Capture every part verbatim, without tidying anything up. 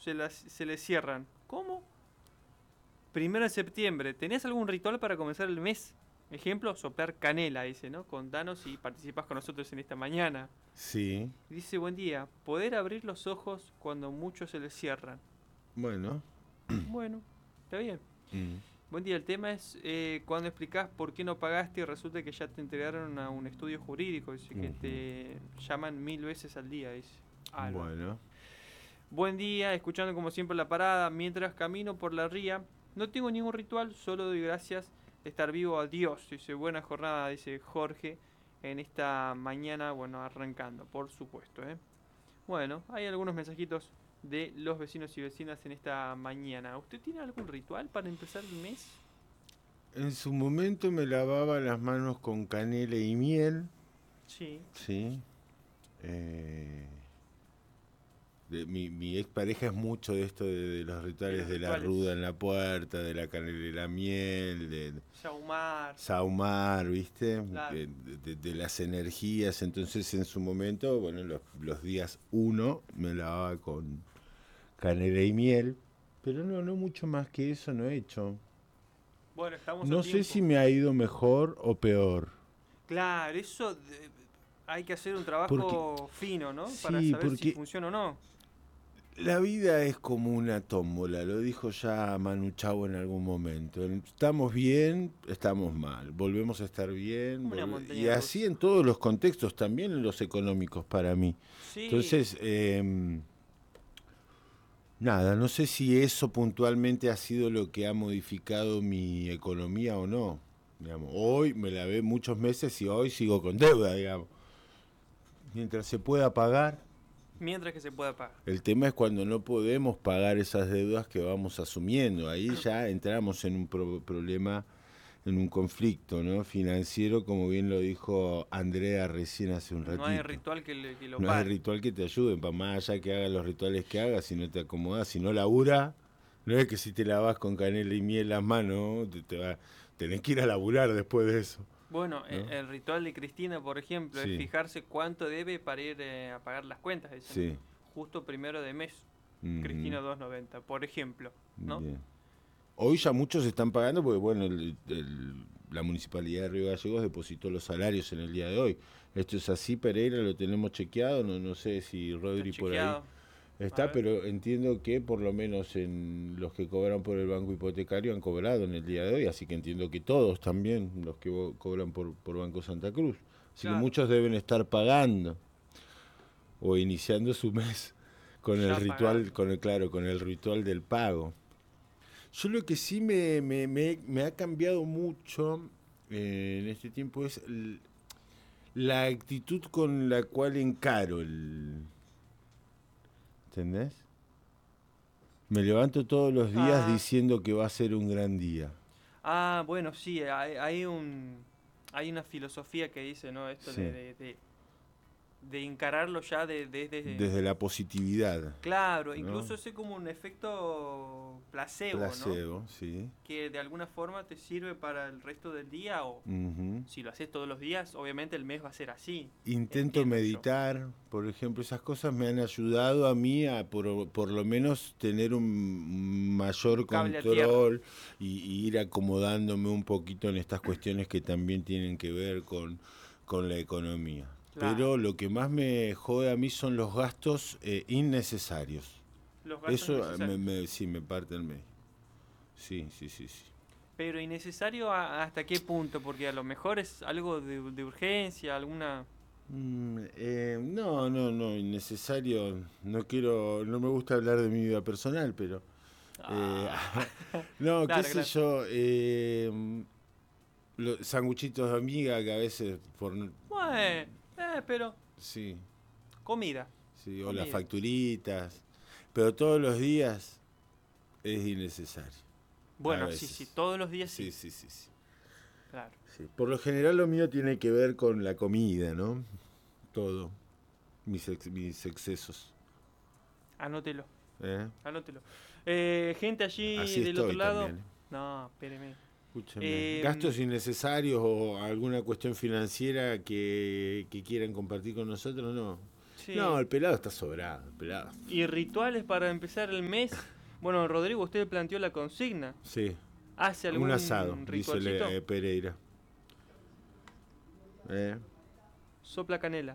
se, las, se le cierran. ¿Cómo? Primero de septiembre. ¿Tenés algún ritual para comenzar el mes? Ejemplo, soplar canela, dice, ¿no? Contanos si participas con nosotros en esta mañana. Sí. Dice, buen día. Poder abrir los ojos cuando muchos se les cierran. Bueno. Bueno, está bien. Mm. Buen día, el tema es eh, cuando explicás por qué no pagaste y resulta que ya te entregaron a un estudio jurídico, dice que Ujú. te llaman mil veces al día, dice. Alba. Bueno. Buen día, escuchando como siempre la parada, mientras camino por la ría, no tengo ningún ritual, solo doy gracias de estar vivo a Dios, dice, buena jornada, dice Jorge, en esta mañana, bueno, arrancando, por supuesto, ¿eh? Bueno, hay algunos mensajitos de los vecinos y vecinas en esta mañana. ¿Usted tiene algún ritual para empezar el mes? En su momento me lavaba las manos con canela y miel. Sí. Sí. Eh, de, mi, mi expareja es mucho de esto de, de los rituales De los de la rituales. ruda en la puerta, de la canela y la miel, de Saumar. saumar, ¿viste? Claro. De, de, de las energías. Entonces en su momento, bueno, los, los días uno me lavaba con canela y miel. Pero no, no mucho más que eso no he hecho. Bueno, estamos a No sé tiempo. si me ha ido mejor o peor. Claro, eso de- hay que hacer un Porque, trabajo fino, ¿no? Para sí, saber si porque funciona o no. la vida es como una tómbola, lo dijo ya Manu Chao en algún momento. Estamos bien, estamos mal, volvemos a estar bien, Como una volve- y montaña así rusa. en todos los contextos, también en los económicos para mí. Sí. Entonces, eh, nada, no sé si eso puntualmente ha sido lo que ha modificado mi economía o no. Digamos, hoy me lavé muchos meses y hoy sigo con deuda, digamos. Mientras se pueda pagar. Mientras que se pueda pagar. El tema es cuando no podemos pagar esas deudas que vamos asumiendo. Ahí ya entramos en un pro problema, en un conflicto, ¿no? Financiero, como bien lo dijo Andrea recién hace un No hay ratito. ritual que, le, que lo No hay pare. ritual que te ayude, para más allá que hagas los rituales que hagas, si no te acomodas, si no labura, no es que si te lavas con canela y miel las manos, te, te va, tenés que ir a laburar después de eso. Bueno, ¿No? el ritual de Cristina, por ejemplo, es Sí, fijarse cuánto debe para ir eh, a pagar las cuentas, dice, ¿no? sí. Justo primero de mes. Uh-huh. Cristina doscientos noventa, por ejemplo, ¿no? Bien. Hoy ya muchos están pagando porque, bueno, el, el, la Municipalidad de Río Gallegos depositó los salarios en el día de hoy. Esto es así, Pereira, lo tenemos chequeado, no, no sé si Rodri por ahí está, pero entiendo que por lo menos en los que cobran por el banco hipotecario han cobrado en el día de hoy, así que entiendo que todos también, los que cobran por, por Banco Santa Cruz. Así claro. que muchos deben estar pagando o iniciando su mes con ya el ritual, pagando. con el claro, con el ritual del pago. Yo lo que sí me, me, me, me ha cambiado mucho eh, en este tiempo es el, la actitud con la cual encaro el... ¿Entendés? Me levanto todos los días ah. diciendo que va a ser un gran día. Ah, bueno, sí, hay, hay un hay una filosofía que dice, ¿no? Esto sí. de, de, de, de encararlo ya de, de, de, desde la positividad. Claro, ¿no? Incluso es como un efecto placebo, placebo, ¿no? Sí. Que de alguna forma te sirve para el resto del día o uh-huh. si lo haces todos los días, obviamente el mes va a ser así. Intento meditar, yo. por ejemplo, esas cosas me han ayudado a mí a por, por lo menos tener un mayor un control y, y ir acomodándome un poquito en estas cuestiones que también tienen que ver con, con la economía. Claro. Pero lo que más me jode a mí son los gastos eh, innecesarios. Los gastos Eso innecesarios. Me, me, sí me parte el medio. Sí, sí, sí, sí. Pero innecesario hasta qué punto, porque a lo mejor es algo de, de urgencia, alguna... Mm, eh, no, no, no, innecesario. No quiero, no me gusta hablar de mi vida personal, pero... Ah. Eh, no, claro, qué sé claro. yo... Eh, los sanguchitos de amiga que a veces por bueno, eh, pero sí comida sí o comida. las facturitas, pero todos los días es innecesario. Bueno, sí, sí, todos los días sí. Sí, sí, sí, sí. Claro. Sí. Por lo general lo mío tiene que ver con la comida, ¿no? Todo, mis ex, mis excesos. Anótelo. ¿Eh? Anótelo. Eh, gente allí Así del otro lado. También, ¿eh? No, espéreme. Escúchame, eh, gastos innecesarios o alguna cuestión financiera que, que quieran compartir con nosotros, no. Sí. No, el pelado está sobrado, el pelado. ¿Y rituales para empezar el mes? Bueno, Rodrigo, usted planteó la consigna. Sí. ¿Hace algún Un asado, dice ritualcito? eh, Pereira. Eh. Sopla canela.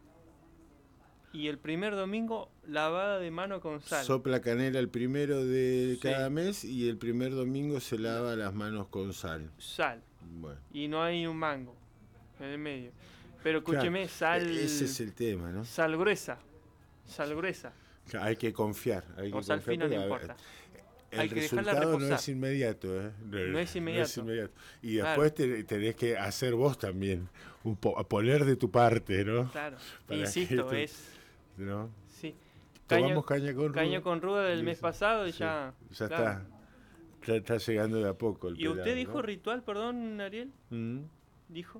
Y el primer domingo, lavada de mano con sal. Sopla canela el primero de Sí. cada mes y el primer domingo se lava las manos con sal. Sal. Bueno. Y no hay un mango en el medio. Pero escúcheme, Claro, sal... ese es el tema, ¿no? Sal gruesa. Sal gruesa. Hay que confiar. Hay que O sal confiar fina, no porque, importa. El Hay que dejarla resultado no reposar. es inmediato, ¿eh? No, No es inmediato. inmediato. Y Claro. después te- tenés que hacer vos también, un po- poner de tu parte, ¿no? Claro. Para Insisto, que es... esto- ¿no? Sí. Tomamos caña con ruda. Caña con ruda del Sí, mes sí. pasado y Sí, ya... Ya claro. está. Ya está llegando de a poco el ¿Y usted pelado, dijo ¿no? ritual, perdón, Ariel? Mm. ¿Dijo?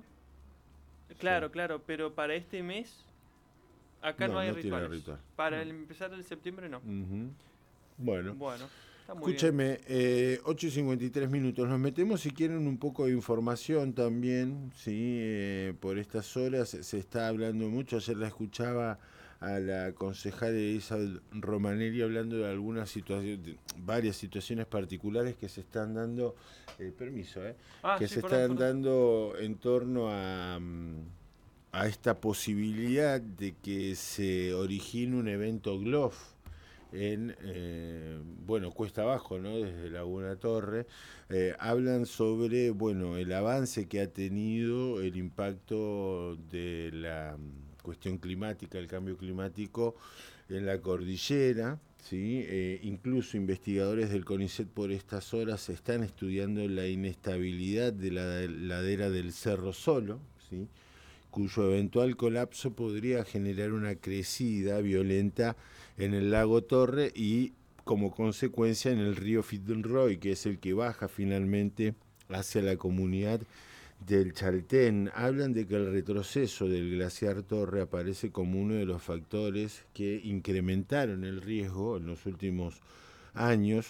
Claro, Sí. claro, pero para este mes acá no, No, hay no tiene rituales. ritual. Para No. el empezar el septiembre no. Ujú. Bueno. Bueno, está muy bien. Escúcheme, eh, ocho y cincuenta y tres minutos. Nos metemos, si quieren, un poco de información también, ¿sí? Eh, por estas horas se está hablando mucho. Ayer la escuchaba a la concejal Isabel Romanelli hablando de algunas situaciones, de varias situaciones particulares que se están dando, eh, permiso, eh, Ah, que sí, se perdón, están perdón. dando en torno a, mm, a esta posibilidad de que se origine un evento G L O F en, eh, bueno, Cuesta Abajo, ¿no? Desde Laguna Torre, eh, hablan sobre, bueno, el avance que ha tenido el impacto de la mm, cuestión climática, el cambio climático en la cordillera, ¿sí? Eh, incluso investigadores del CONICET por estas horas están estudiando la inestabilidad de la ladera del Cerro Solo, ¿sí? Cuyo eventual colapso podría generar una crecida violenta en el lago Torre y como consecuencia en el río Fitzroy, que es el que baja finalmente hacia la comunidad del Chaltén. Hablan de que el retroceso del glaciar Torre aparece como uno de los factores que incrementaron el riesgo en los últimos años.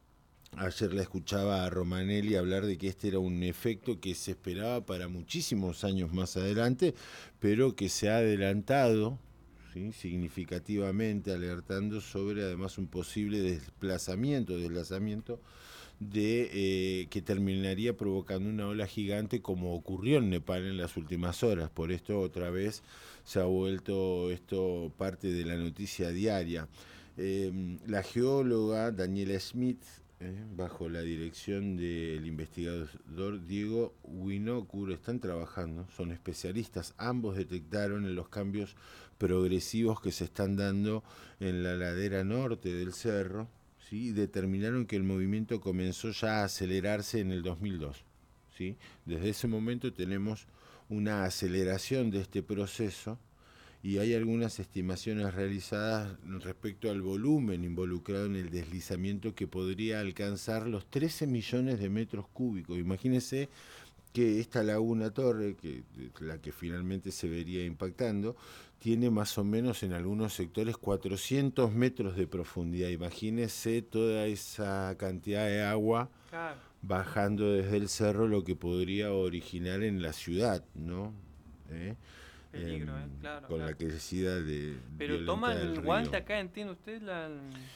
Ayer la escuchaba a Romanelli hablar de que este era un efecto que se esperaba para muchísimos años más adelante, pero que se ha adelantado, ¿sí? Significativamente, alertando sobre además un posible desplazamiento, desplazamiento de eh, que terminaría provocando una ola gigante como ocurrió en Nepal en las últimas horas. Por esto otra vez se ha vuelto esto parte de la noticia diaria. Eh, la geóloga Daniela Smith, Eh, bajo la dirección del investigador Diego Winocur, están trabajando, son especialistas, ambos detectaron los cambios progresivos que se están dando en la ladera norte del cerro, ¿sí? Y determinaron que el movimiento comenzó ya a acelerarse en el dos mil dos, ¿sí? Desde ese momento tenemos una aceleración de este proceso y hay algunas estimaciones realizadas respecto al volumen involucrado en el deslizamiento que podría alcanzar los trece millones de metros cúbicos. Imagínense que esta laguna Torre, que la que finalmente se vería impactando, tiene más o menos en algunos sectores cuatrocientos metros de profundidad. Imagínense toda esa cantidad de agua Claro. bajando desde el cerro, lo que podría originar en la ciudad, ¿no? ¿Eh? Peligro, eh, ¿eh? Claro, con claro. la crecida de Pero violenta toman del el río. guante acá, ¿entiende usted? La...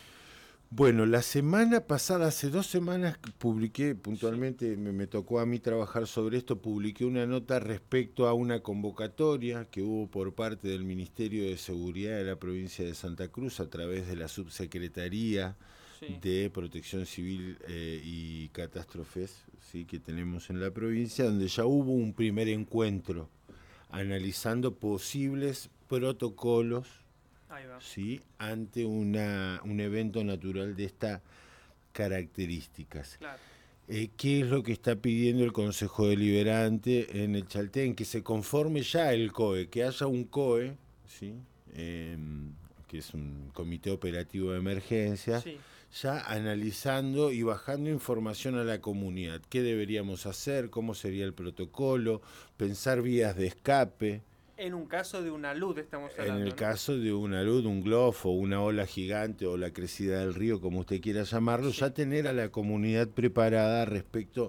Bueno, la semana pasada, hace dos semanas, publiqué, puntualmente me, me tocó a mí trabajar sobre esto, publiqué una nota respecto a una convocatoria que hubo por parte del Ministerio de Seguridad de la provincia de Santa Cruz a través de la Subsecretaría Sí. de Protección Civil eh, y Catástrofes, ¿sí? Que tenemos en la provincia, donde ya hubo un primer encuentro analizando posibles protocolos, Ahí va. ¿sí? Ante una, un evento natural de estas características. Claro. Eh, ¿Qué es lo que está pidiendo el Consejo Deliberante en el Chaltén? Que se conforme ya el C O E, que haya un C O E, ¿sí? Eh, que es un comité operativo de emergencia, Sí. ya analizando y bajando información a la comunidad. ¿Qué deberíamos hacer? ¿Cómo sería el protocolo? Pensar vías de escape. En un caso de una luz estamos hablando, En el ¿no? caso de una luz, un glofo, una ola gigante o la crecida del río, como usted quiera llamarlo, Sí. ya tener a la comunidad preparada respecto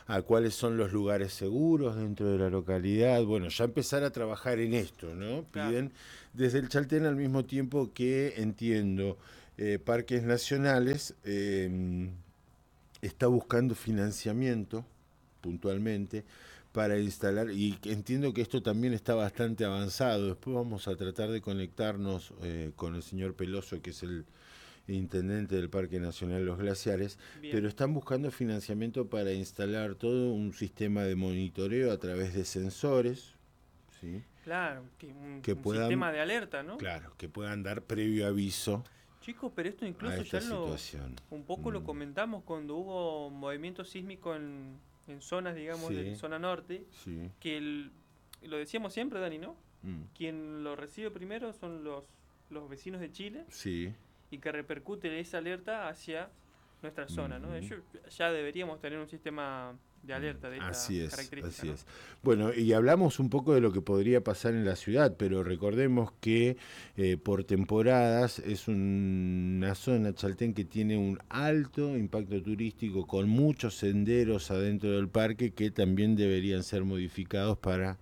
a cuáles son los lugares seguros dentro de la localidad. Bueno, ya empezar a trabajar en esto, ¿no? Claro. Piden desde el Chaltén, al mismo tiempo que entiendo eh, Parques Nacionales eh, está buscando financiamiento puntualmente para instalar, y entiendo que esto también está bastante avanzado. Después vamos a tratar de conectarnos eh, con el señor Peloso, que es el intendente del Parque Nacional Los Glaciares. Bien. Pero están buscando financiamiento para instalar todo un sistema de monitoreo a través de sensores, ¿sí? Claro, que un, que un puedan, sistema de alerta, ¿no? Claro, que puedan dar previo aviso. Chicos, pero esto incluso ya lo, un poco mm. lo comentamos cuando hubo movimiento sísmico en, en zonas, digamos, sí. de la zona norte, sí. que el, lo decíamos siempre, Dani, ¿no? Mm. Quien lo recibe primero son los, los vecinos de Chile, sí. y que repercute esa alerta hacia nuestra zona, ¿no? Ellos ya deberíamos tener un sistema de alerta de estas así es, características. Así ¿no? es. Bueno, y hablamos un poco de lo que podría pasar en la ciudad, pero recordemos que eh, por temporadas es un, una zona, Chaltén, que tiene un alto impacto turístico, con muchos senderos adentro del parque que también deberían ser modificados para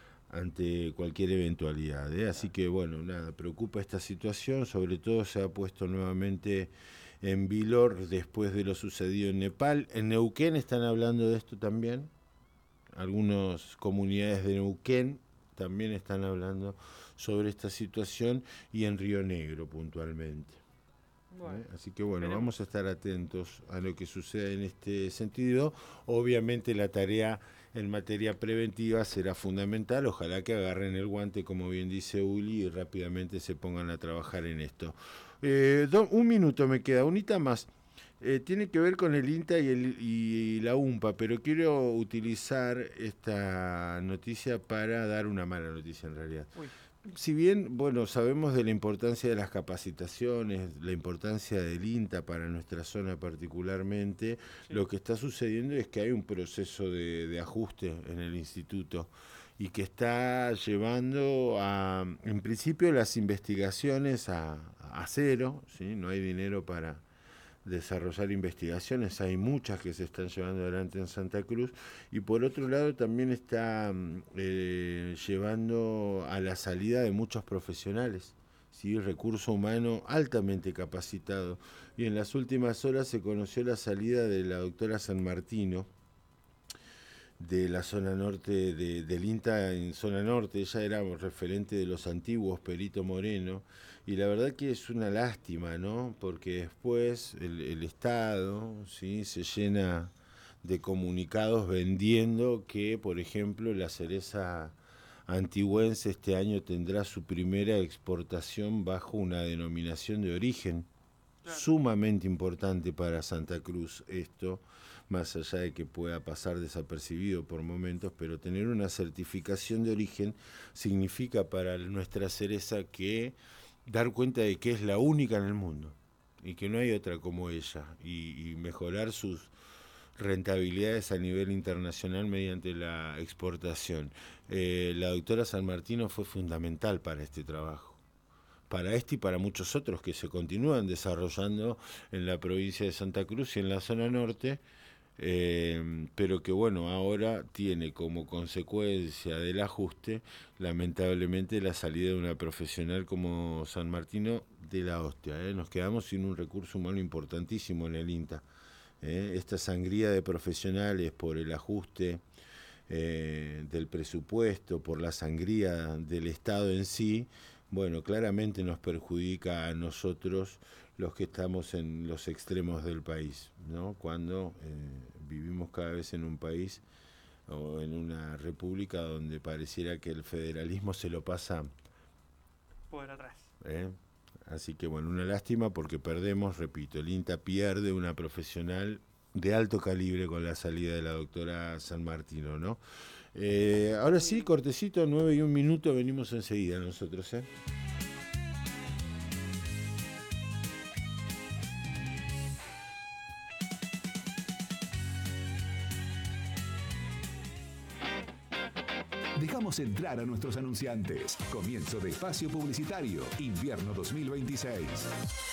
ante cualquier eventualidad, ¿eh? Así que bueno, nada, preocupa esta situación, sobre todo se ha puesto nuevamente en Vilor después de lo sucedido en Nepal. En Neuquén están hablando de esto también, algunas comunidades de Neuquén también están hablando sobre esta situación, y en Río Negro puntualmente. Bueno, ¿eh? Así que bueno, vamos a estar atentos a lo que suceda en este sentido. Obviamente la tarea en materia preventiva será fundamental. Ojalá que agarren el guante, como bien dice Uli, y rápidamente se pongan a trabajar en esto. Eh, do, un minuto me queda, unita más. Eh, tiene que ver con el INTA y, el, y la UMPA, pero quiero utilizar esta noticia para dar una mala noticia en realidad. Uy. Si bien, bueno, sabemos de la importancia de las capacitaciones, la importancia del INTA para nuestra zona particularmente, sí. Lo que está sucediendo es que hay un proceso de, de ajuste en el instituto y que está llevando a, en principio, las investigaciones a, a cero, ¿sí? No hay dinero para desarrollar investigaciones, hay muchas que se están llevando adelante en Santa Cruz, y por otro lado también está eh, llevando a la salida de muchos profesionales, ¿sí? Recurso humano altamente capacitado, y en las últimas horas se conoció la salida de la doctora San Martino de la zona norte, de, del INTA en zona norte. Ella era referente de los antiguos Perito Moreno, y la verdad que es una lástima, ¿no? Porque después el, el Estado, ¿sí? se llena de comunicados vendiendo que, por ejemplo, la cereza antigüense este año tendrá su primera exportación bajo una denominación de origen. Claro. Sumamente importante para Santa Cruz esto, más allá de que pueda pasar desapercibido por momentos, pero tener una certificación de origen significa para nuestra cereza que dar cuenta de que es la única en el mundo y que no hay otra como ella, y, y mejorar sus rentabilidades a nivel internacional mediante la exportación. Eh, la doctora San Martino fue fundamental para este trabajo, para este y para muchos otros que se continúan desarrollando en la provincia de Santa Cruz y en la zona norte, eh, pero que bueno, ahora tiene como consecuencia del ajuste, lamentablemente, la salida de una profesional como San Martino de la hostia, ¿eh? Nos quedamos sin un recurso humano importantísimo en el INTA. ¿eh? Esta sangría de profesionales por el ajuste eh, del presupuesto, por la sangría del Estado en sí, bueno, claramente nos perjudica a nosotros, los que estamos en los extremos del país, ¿no? Cuando eh, vivimos cada vez en un país o en una república donde pareciera que el federalismo se lo pasa por atrás. ¿eh? Así que bueno, una lástima porque perdemos, repito, el INTA pierde una profesional de alto calibre con la salida de la doctora San Martino, ¿no? Eh, ahora sí, cortecito, nueve y un minuto, venimos enseguida nosotros, ¿eh? Dejamos entrar a nuestros anunciantes. Comienzo de espacio publicitario, invierno dos mil veintiséis.